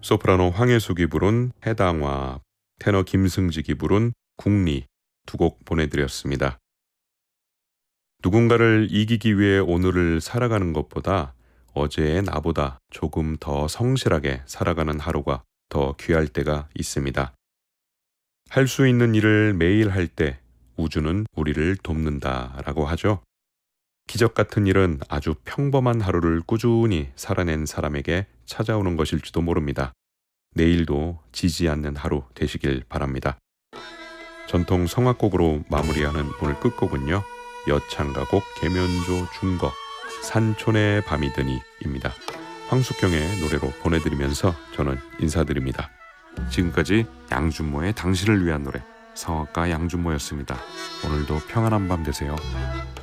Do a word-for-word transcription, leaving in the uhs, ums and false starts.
소프라노 황혜숙이 부른 해당화, 테너 김승직이 부른 국리 두 곡 보내드렸습니다. 누군가를 이기기 위해 오늘을 살아가는 것보다 어제의 나보다 조금 더 성실하게 살아가는 하루가 더 귀할 때가 있습니다. 할 수 있는 일을 매일 할 때 우주는 우리를 돕는다라고 하죠. 기적 같은 일은 아주 평범한 하루를 꾸준히 살아낸 사람에게 찾아오는 것일지도 모릅니다. 내일도 지지 않는 하루 되시길 바랍니다. 전통 성악곡으로 마무리하는 오늘 끝곡은요. 여창가곡 계면조 중거 산촌의 밤이 드니입니다. 황숙경의 노래로 보내드리면서 저는 인사드립니다. 지금까지 양준모의 당신을 위한 노래 성악가 양준모였습니다. 오늘도 평안한 밤 되세요.